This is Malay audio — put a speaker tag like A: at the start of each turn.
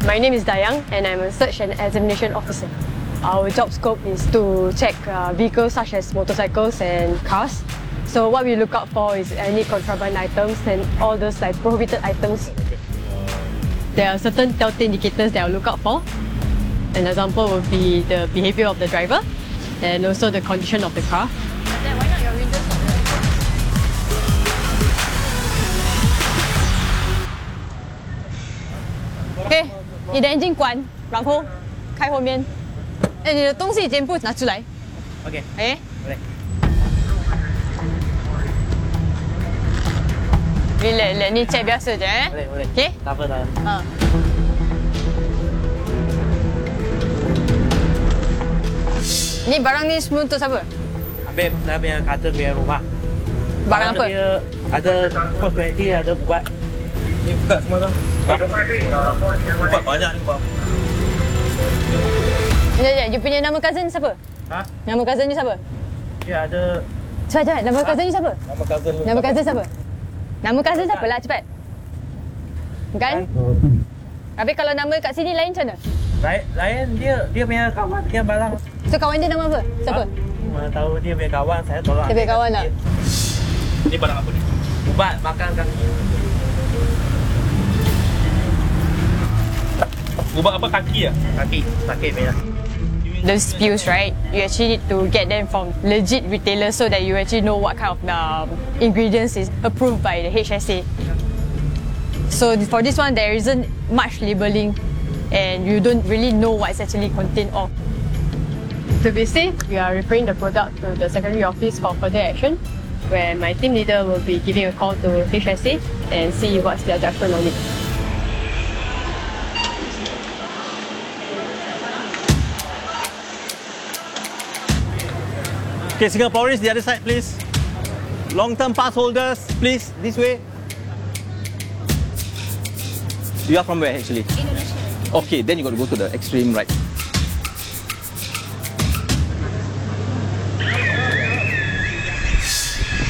A: My name is Dayang and I'm a Search and Examination Officer. Our job scope is to check vehicles such as motorcycles and cars. So what we look out for is any contraband items and all those like prohibited items. There are certain telltale indicators that I'll look out for. An example would be the behaviour of the driver and also the condition of the car.
B: Then why not your windows not
A: OK，你的 engine 关，然后开后面。哎，你的东西全部拿出来。
C: OK，
A: 哎，
C: boleh.
A: Relax, ni check biasa je eh.
C: Boleh, boleh.
A: OK?
C: Tak apa, tak apa.
A: Ha. Ni barang ni semua untuk siapa?
C: Ambil saya punya kata punya rumah.
A: Barang apa?
C: Dia ada kosmetik, ada buat. Ni buka semua tu. Buat banyak ni bang.
A: Sekejap, you punya nama cousin siapa?
C: Ha?
A: Nama cousin ni siapa?
C: Dia ada
A: Cepat, nama cousin ni siapa?
C: nama cousin.
A: Nama cousin siapa? Nama cousin siapa lah, cepat. Kan? Tapi kalau nama kat sini lain macam mana?
C: Lain dia punya kawan, dia barang.
A: So kawan dia nama apa? Siapa?
C: Mana tahu dia punya kawan, saya tolong.
A: Dia punya kawan tak?
C: Ni barang apa ni? Ubat makan kaki.
D: Ubat apa kaki ya?
C: Kaki sakit punya.
A: Those pills, right? You actually need to get them from legit retailers so that you actually know what kind of ingredients is approved by the HSA. So for this one, there isn't much labeling and you don't really know what it's actually contained of. To be safe, we are referring the product to the secondary office for further action, where my team leader will be giving a call to HSA and see what's their judgment on it.
D: Okay, Singaporeans, the other side, please. Long-term pass holders, please, this way. You are from where, actually?
B: Indonesia.
D: Okay, then you got to go to the extreme right.